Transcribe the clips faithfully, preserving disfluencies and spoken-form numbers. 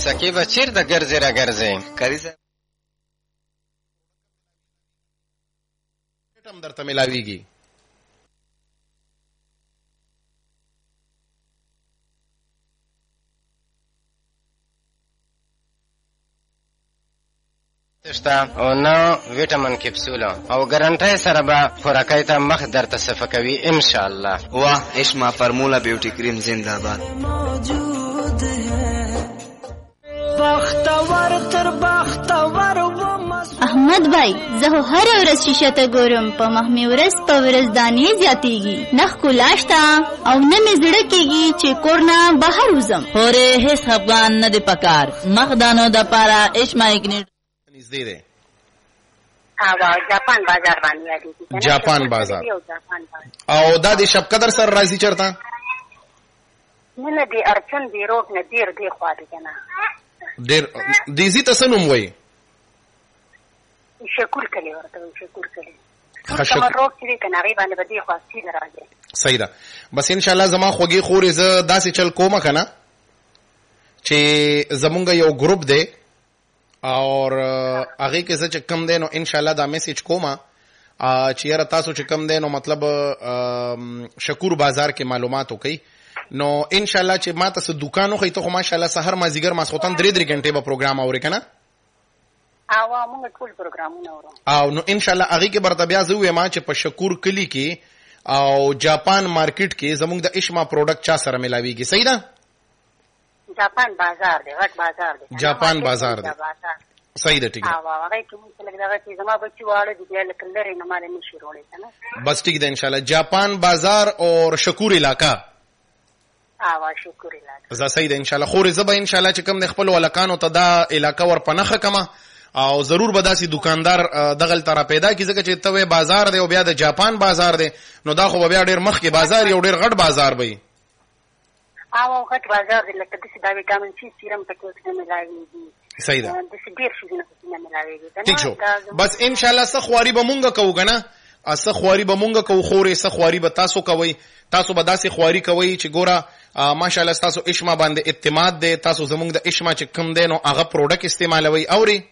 سکیبه چیرته ګرځې را ګرځې؟ کاری صاحب هم درته ملاویږي. شته او نه ویټامین کپسول او ګارانټي سره به خوراکۍ ته مخ درته صفه کوي ان شاء الله. वाह इश्मा formula beauty cream जिंदाबाद. احمد بھائی زه هر ورځ شیشه ته ګورم په مخ مې ورځ په ورځ دانې زیاتېږي نه ښکلا شته او نه مې زړه کېږي چې کور نه بهر وځم. هورې هېڅ خفګان نه دی پکار مخ دانو دپاره اشما اګنیټ نږدې دی جاپان بازار باندې یادېږي. جاپان بازار او دا د شب قدر سره راځي چېرته؟ نه نه دی ارچن دی روډ نه ډېر دی خوا دی که نه ډېر دیزي ته څه نوم وایي؟ شکور کلی ورته وایي شکور کلی کمر روډ چې دی که نه هغې باندې به دې خوا سیده راځي. صحیح ده. بس انشاءالله زما خوږې خورې زه داسې چل کومه که نه چې زمونږ یو ګروپ دی اور هغې کې زه چې کم دی نو انشاءالله دا میسیج کومه چې یاره تاسو چې کم دی نو مطلب شکور بازار کې معلومات وکئ نو انشاءالله چې ما ته څه دوکان وښئ ته خو ماشاءالله سهار مازدیګر ماسخوتن درې درې ګنټې به پروګرام اورې که نه او نو انشاءالله هغې کې برته بیا زه ووایم چې په شکور کلي کې او جاپان مارکیټ کې زموږ د اشما پروډکټ چا سره ملاویږي؟ صحیح ده. جاپان بازار دی غټ بازار دی جاپان بازار دی صحیح ده ټیک ده. هغې کې مونږ لږ دغه چې زما بچي واړه دي بیا لکه لرې نه ماله نشي روړی که نه بس ټیک ده انشاءالله. جاپان بازار اور شکور علاقه آوا شکر علاقه زه صحیح ده انشاءالله. خورې زه به انشاءالله چې کوم د خپلو هلکانو ته دا علاقه ور په نښه کمه او ضرور به داسې دکاندار دغلته را پیدا کړي ځکه چې ته وایې بازار دی او بیا د جاپان بازار دی نو دا خو به بیا ډېر مخکې بازار یو ډېر غټ بازار به وي. او غټ بازار دی لکه داسې دا ویټامین سي سیرم پکې اوس نه ملاویږي. صحیح ده داسې ډېر شیزونه پکې نه ملاویږي. ټیک شو. بس انشاءالله څه خواري به مونږ کوو که نه څه خواري به مونږ کوو خورې څه خواري به تاسو کوئ. تاسو به داسې خواري کوئ چې ګوره ماشاءالله ستاسو اشما باندې اعتماد دی. تاسو زموږ د اشما چې کم دی نو هغه پروډکټ استعمالوئ اورې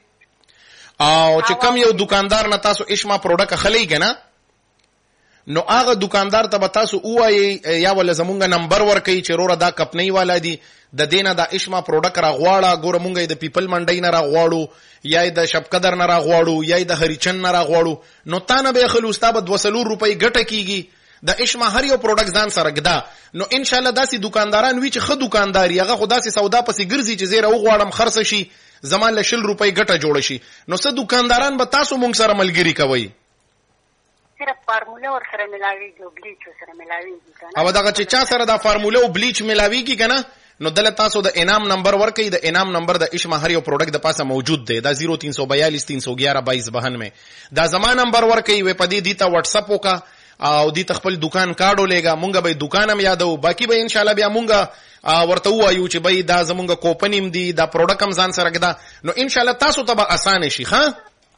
او چې کم یو دکاندار نه تاسو اشما پروډکټ اخلئ که نه نو هغه دکاندار ته به تاسو ووایئ یا وله زمونږ نمبر ورکوئ چې وروره دا کپنۍ والا دي د دې نه دا اشما پروډکټ راغواړه ګوره مونږ یې د پیپل منډۍ نه راغواړو یا یې د شبقدر نه راغواړو یا یې د هریچن نه راغواړو نو تا نه به یې اخلو ستا به دوه څلور روپۍ ګټه کېږي. د اشما هر یو پروډکټ ځان سره ږدا نو انشاءالله داسې دکانداران وي چې ښه دکاندار هغه خو داسې سودا پسې ګرځي چې زه راوغواړم خرڅه شي زما له شل روپۍ ګټه جوړه شي. نو څه دکانداران به تاسو مونږ سره ملګري کوئ صرف فارموله ورسره ملاویږي او بلیچ ورسره ملاویږي که نه او دغه چې چا سره دا فارموله او بلیچ ملاویږي که نه نو دله تاسو د انعام نمبر ورکئ. د انعام نمبر د اشما هر یو پروډکټ د پاسه موجود دی دا زیرو تین سو بیالیس تین سو گیارہ بائیس بہانوے دا زما نمبر ورکئ وی په دې دې ته واتساپ وکړه او دې ته خپل دکان کارډ ولېږه مونږ به دکان هم یادو باقي به انشاءالله بیا مونږ ورته ووایو چې بھئی دا زمونږ کوپن هم دي دا پروډکټ هم ځان سره ږدا نو انشاءالله تاسو ته به اسانه شي. ښه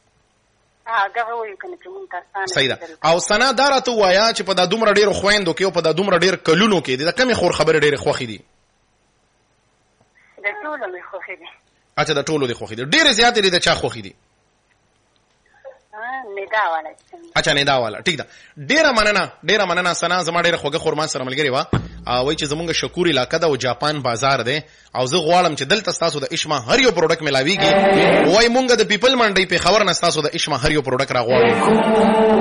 صحیح ده. او ثنا دا راته ووایه چې په دا دومره ډېرو خویندو کې او په دا دومره ډېر کلونو کې د کمې خور خبرې ډېرې خوښې دي؟ د ټولو مې خوښې دي. اچھا د ټولو دې خوښې دي. ډېرې زیاتې دي د چا خوښې دي؟ ندا والا. اچھا ندا والا ټیک ده. ډېره مننه ډېره مننه ثنا زما ډېره خوږه خور ما سره ملګرې وه وایي چې زمونږ شکور علاقه ده او جاپان بازار دی او زه غواړم چې دلته ستاسو د اشما هر یو پروډکټ ملاویږي وایي مونږ د پیپل منډۍ پېښور نه ستاسو د اشما هر یو پروډکټ راغواړو.